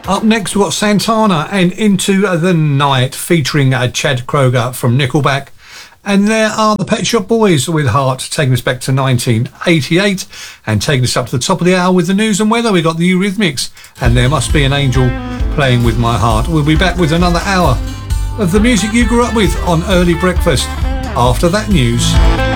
Up next, we've got Santana and Into the Night featuring Chad Kroeger from Nickelback. And there are the Pet Shop Boys with Heart, taking us back to 1988 and taking us up to the top of the hour with the news and weather. We've got the Eurythmics and There Must Be an Angel playing with my heart. We'll be back with another hour of the music you grew up with on Early Breakfast after that news.